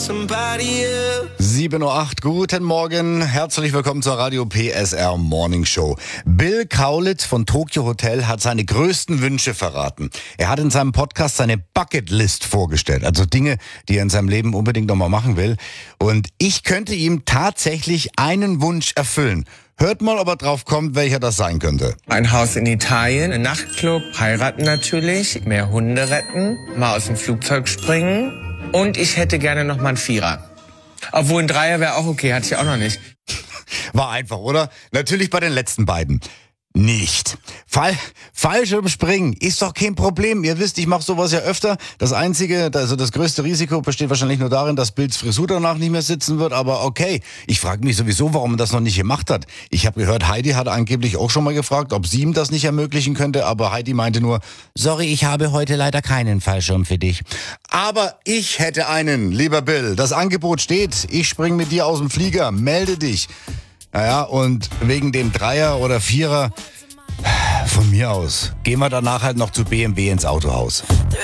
7:08 Uhr, guten Morgen, herzlich willkommen zur Radio PSR Morning Show. Bill Kaulitz von Tokyo Hotel hat seine größten Wünsche verraten. Er hat in seinem Podcast seine Bucketlist vorgestellt, also Dinge, die er in seinem Leben unbedingt nochmal machen will. Und ich könnte ihm tatsächlich einen Wunsch erfüllen. Hört mal, ob er drauf kommt, welcher das sein könnte. Ein Haus in Italien, ein Nachtclub, heiraten natürlich, mehr Hunde retten, mal aus dem Flugzeug springen und ich hätte gerne noch mal einen Vierer. Obwohl ein Dreier wäre auch okay, hatte ich auch noch nicht. War einfach, oder? Natürlich bei den letzten beiden. Nicht. Fallschirmspringen ist doch kein Problem. Ihr wisst, ich mache sowas ja öfter. Das einzige, also das größte Risiko besteht wahrscheinlich nur darin, dass Bills Frisur danach nicht mehr sitzen wird. Aber okay, ich frage mich sowieso, warum er das noch nicht gemacht hat. Ich habe gehört, Heidi hat angeblich auch schon mal gefragt, ob sie ihm das nicht ermöglichen könnte. Aber Heidi meinte nur, sorry, ich habe heute leider keinen Fallschirm für dich. Aber ich hätte einen, lieber Bill. Das Angebot steht. Ich spring mit dir aus dem Flieger. Melde dich. Naja, und wegen dem Dreier oder Vierer, von mir aus, gehen wir danach halt noch zu BMW ins Autohaus.